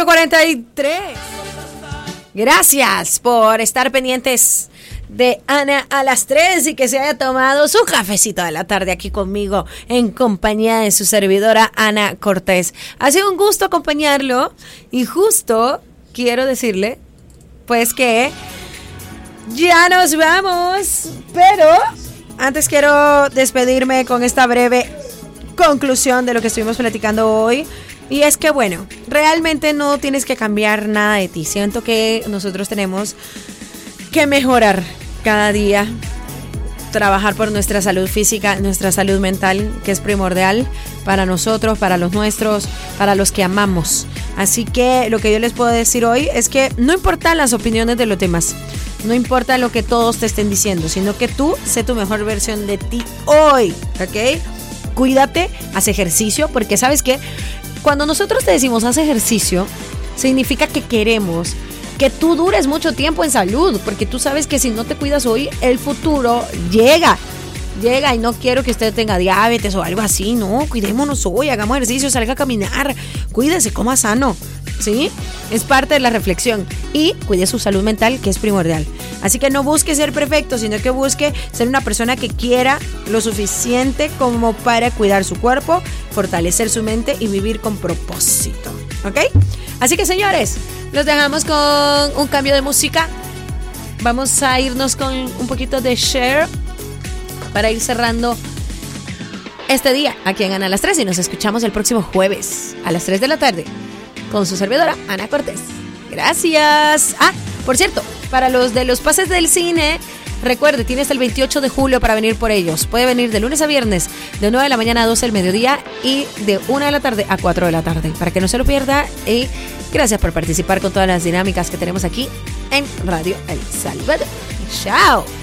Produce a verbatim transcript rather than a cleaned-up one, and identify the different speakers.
Speaker 1: veintiuno cuarenta y tres. Gracias por estar pendientes de Ana a las tres y que se haya tomado su cafecito de la tarde aquí conmigo en compañía de su servidora Ana Cortés. Ha sido un gusto acompañarlo y justo quiero decirle pues que ya nos vamos, pero antes quiero despedirme con esta breve conclusión de lo que estuvimos platicando hoy. Y es que bueno, realmente no tienes que cambiar nada de ti. Siento que nosotros tenemos que mejorar cada día, trabajar por nuestra salud física, nuestra salud mental, que es primordial para nosotros, para los nuestros, para los que amamos. Así que lo que yo les puedo decir hoy es que no importan las opiniones de los demás, no importa lo que todos te estén diciendo, sino que tú sé tu mejor versión de ti hoy, ¿ok? Cuídate, haz ejercicio, porque ¿sabes qué? Cuando nosotros te decimos haz ejercicio, significa que queremos que tú dures mucho tiempo en salud, porque tú sabes que si no te cuidas hoy, el futuro llega, llega y no quiero que usted tenga diabetes o algo así, no, cuidémonos hoy, hagamos ejercicio, salga a caminar, cuídese, coma sano, ¿sí? Es parte de la reflexión y cuide su salud mental, que es primordial. Así que no busque ser perfecto, sino que busque ser una persona que quiera lo suficiente como para cuidar su cuerpo, fortalecer su mente y vivir con propósito, ¿ok? Así que señores, los dejamos con un cambio de música. Vamos a irnos con un poquito de Cher para ir cerrando este día aquí en Ana a las tres y nos escuchamos el próximo jueves a las tres de la tarde con su servidora Ana Cortés. Gracias. Ah, por cierto, para los de los pases del cine, recuerde, tiene hasta el veintiocho de julio para venir por ellos. Puede venir de lunes a viernes, de nueve de la mañana a doce del mediodía y de una de la tarde a cuatro de la tarde. Para que no se lo pierda y gracias por participar con todas las dinámicas que tenemos aquí en Radio El Salvador. Chao.